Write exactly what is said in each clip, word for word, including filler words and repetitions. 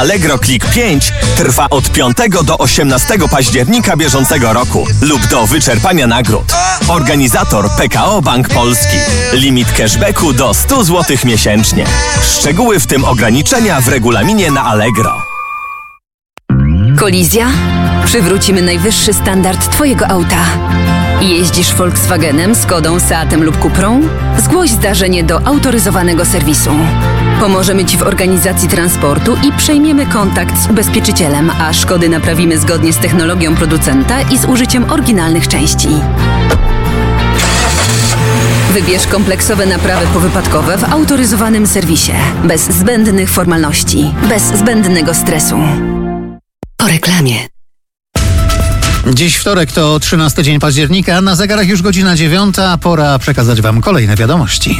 Allegro Click pięć trwa od piątego do osiemnastego października bieżącego roku lub do wyczerpania nagród. Organizator P K O Bank Polski. Limit cashbacku do sto złotych miesięcznie. Szczegóły, w tym ograniczenia, w regulaminie na Allegro. Kolizja? Przywrócimy najwyższy standard Twojego auta. Jeździsz Volkswagenem, Skodą, Seatem lub Cuprą? Zgłoś zdarzenie do autoryzowanego serwisu. Pomożemy Ci w organizacji transportu i przejmiemy kontakt z ubezpieczycielem, a szkody naprawimy zgodnie z technologią producenta i z użyciem oryginalnych części. Wybierz kompleksowe naprawy powypadkowe w autoryzowanym serwisie. Bez zbędnych formalności, bez zbędnego stresu. Po reklamie. Dziś wtorek to trzynasty dzień października, na zegarach już godzina dziewiąta, pora przekazać Wam kolejne wiadomości.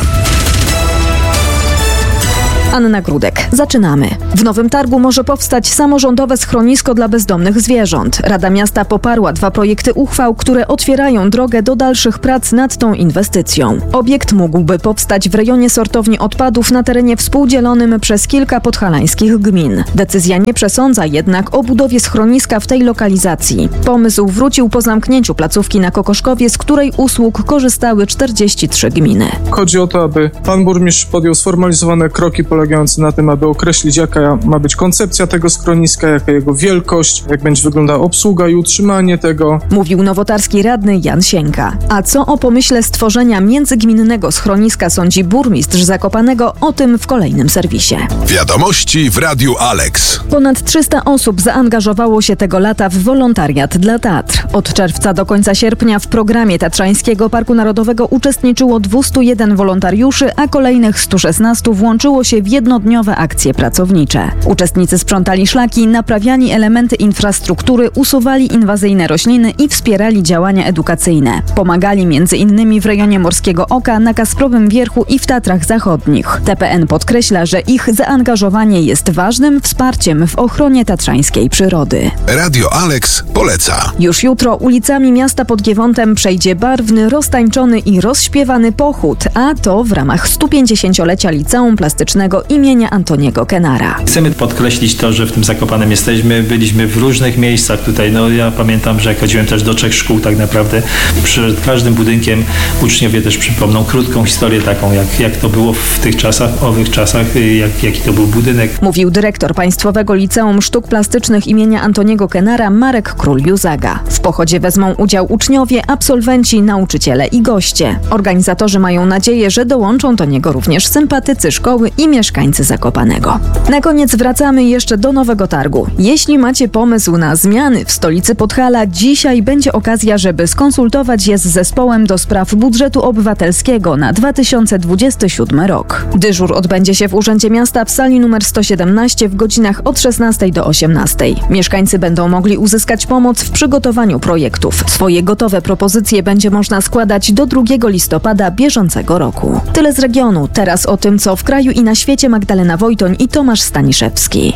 Anna Grudek. Zaczynamy. W Nowym Targu może powstać samorządowe schronisko dla bezdomnych zwierząt. Rada Miasta poparła dwa projekty uchwał, które otwierają drogę do dalszych prac nad tą inwestycją. Obiekt mógłby powstać w rejonie sortowni odpadów na terenie współdzielonym przez kilka podhalańskich gmin. Decyzja nie przesądza jednak o budowie schroniska w tej lokalizacji. Pomysł wrócił po zamknięciu placówki na Kokoszkowie, z której usług korzystały czterdzieści trzy gminy. Chodzi o to, aby pan burmistrz podjął sformalizowane kroki polegające na tym, aby określić, jaka ma być koncepcja tego schroniska, jaka jego wielkość, jak będzie wyglądała obsługa i utrzymanie tego. Mówił nowotarski radny Jan Sienka. A co o pomyśle stworzenia międzygminnego schroniska sądzi burmistrz Zakopanego? O tym w kolejnym serwisie. Wiadomości w Radiu Alex. Ponad trzysta osób zaangażowało się tego lata w wolontariat dla Tatr. Od czerwca do końca sierpnia w programie Tatrzańskiego Parku Narodowego uczestniczyło dwieście jeden wolontariuszy, a kolejnych sto szesnaście włączyło się w jednodniowe akcje pracownicze. Uczestnicy sprzątali szlaki, naprawiali elementy infrastruktury, usuwali inwazyjne rośliny i wspierali działania edukacyjne. Pomagali między innymi w rejonie Morskiego Oka, na Kasprowym Wierchu i w Tatrach Zachodnich. T P N podkreśla, że ich zaangażowanie jest ważnym wsparciem w ochronie tatrzańskiej przyrody. Radio Alex poleca. Już jutro ulicami miasta pod Giewontem przejdzie barwny, roztańczony i rozśpiewany pochód, a to w ramach stu pięćdziesięciolecia Liceum Plastycznego imienia Antoniego Kenara. Chcemy podkreślić to, że w tym Zakopanem jesteśmy, byliśmy w różnych miejscach tutaj, no ja pamiętam, że jak chodziłem też do trzech szkół tak naprawdę, przed każdym budynkiem uczniowie też przypomną krótką historię taką, jak, jak to było w tych czasach, owych czasach, jak, jaki to był budynek. Mówił dyrektor Państwowego Liceum Sztuk Plastycznych imienia Antoniego Kenara Marek Król-Józaga. W pochodzie wezmą udział uczniowie, absolwenci, nauczyciele i goście. Organizatorzy mają nadzieję, że dołączą do niego również sympatycy szkoły i mieszkańcy Zakopanego. Na koniec wracamy jeszcze do Nowego Targu. Jeśli macie pomysł na zmiany w stolicy Podhala, dzisiaj będzie okazja, żeby skonsultować je z zespołem do spraw budżetu obywatelskiego na dwa tysiące dwudziesty siódmy rok. Dyżur odbędzie się w Urzędzie Miasta w sali numer sto siedemnaście w godzinach od szesnastej do osiemnastej. Mieszkańcy będą mogli uzyskać pomoc w przygotowaniu projektów. Swoje gotowe propozycje będzie można składać do drugiego listopada bieżącego roku. Tyle z regionu. Teraz o tym, co w kraju i na świecie. Magdalena Wojtoń i Tomasz Staniszewski.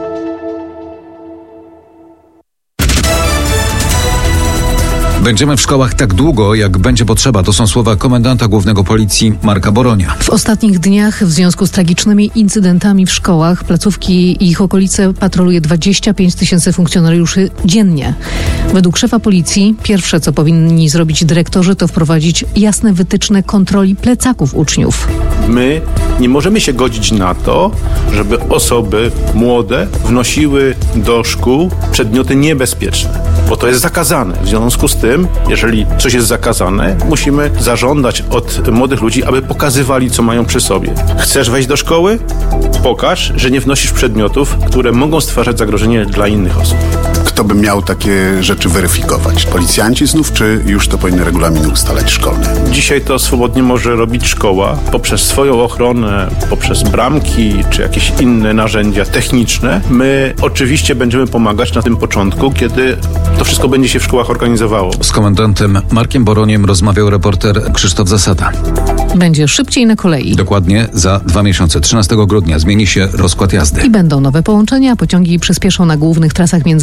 Będziemy w szkołach tak długo, jak będzie potrzeba. To są słowa komendanta głównego policji Marka Boronia. W ostatnich dniach w związku z tragicznymi incydentami w szkołach, placówki i ich okolice patroluje dwadzieścia pięć tysięcy funkcjonariuszy dziennie. Według szefa policji pierwsze, co powinni zrobić dyrektorzy, to wprowadzić jasne wytyczne kontroli plecaków uczniów. My nie możemy się godzić na to, żeby osoby młode wnosiły do szkół przedmioty niebezpieczne, bo to jest zakazane. W związku z tym, jeżeli coś jest zakazane, musimy zażądać od młodych ludzi, aby pokazywali, co mają przy sobie. Chcesz wejść do szkoły? Pokaż, że nie wnosisz przedmiotów, które mogą stwarzać zagrożenie dla innych osób. Kto by miał takie rzeczy weryfikować? Policjanci znów, czy już to powinny regulaminy ustalać szkolne? Dzisiaj to swobodnie może robić szkoła poprzez swoją ochronę, poprzez bramki, czy jakieś inne narzędzia techniczne. My oczywiście będziemy pomagać na tym początku, kiedy to wszystko będzie się w szkołach organizowało. Z komendantem Markiem Boroniem rozmawiał reporter Krzysztof Zasada. Będzie szybciej na kolei. Dokładnie za dwa miesiące, trzynastego grudnia, zmieni się rozkład jazdy. I będą nowe połączenia, pociągi przyspieszą na głównych trasach między największymi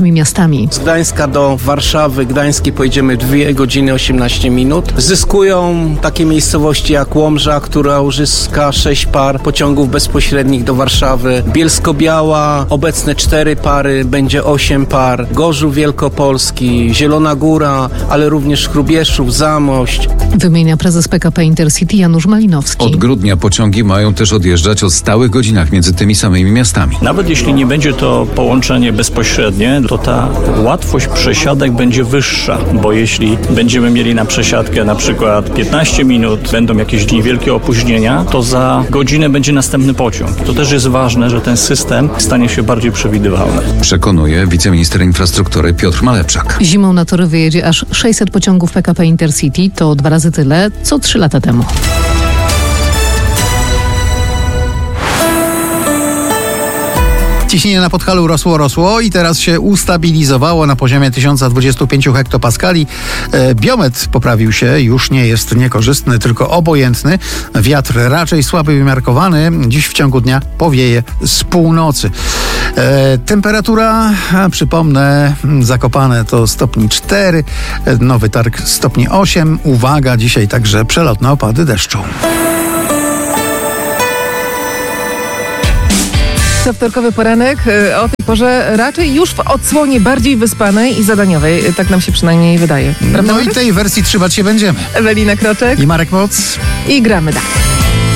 największymi miastami. Z Gdańska do Warszawy, Gdańskiej pojedziemy dwie godziny osiemnaście minut. Zyskują takie miejscowości jak Łomża, która uzyska sześć par pociągów bezpośrednich do Warszawy. Bielsko-Biała, obecne cztery pary, będzie osiem par. Gorzów Wielkopolski, Zielona Góra, ale również Hrubieszów, Zamość. Wymienia prezes P K P Intercity Janusz Malinowski. Od grudnia pociągi mają też odjeżdżać o stałych godzinach między tymi samymi miastami. Nawet jeśli nie będzie to połączenie bezpośrednie, to ta łatwość przesiadek będzie wyższa, bo jeśli będziemy mieli na przesiadkę na przykład piętnaście minut, będą jakieś niewielkie opóźnienia, to za godzinę będzie następny pociąg. To też jest ważne, że ten system stanie się bardziej przewidywalny. Przekonuje wiceminister infrastruktury Piotr Malepczak. Zimą na tory wyjedzie aż sześćset pociągów P K P Intercity, to dwa razy tyle, co trzy lata temu. Ciśnienie na Podhalu rosło, rosło i teraz się ustabilizowało na poziomie tysiąc dwadzieścia pięć hektopaskali. E, biometr poprawił się, już nie jest niekorzystny, tylko obojętny. Wiatr raczej słaby, wymiarkowany. Dziś w ciągu dnia powieje z północy. E, temperatura, a przypomnę, Zakopane to stopni cztery, Nowy Targ stopni osiem. Uwaga, dzisiaj także przelotne opady deszczu. To wtorkowy poranek o tej porze raczej już w odsłonie bardziej wyspanej i zadaniowej. Tak nam się przynajmniej wydaje. Prawda, no Marek? i tej wersji trzymać się będziemy. Ewelina Kroczek i Marek Moc. I gramy dalej.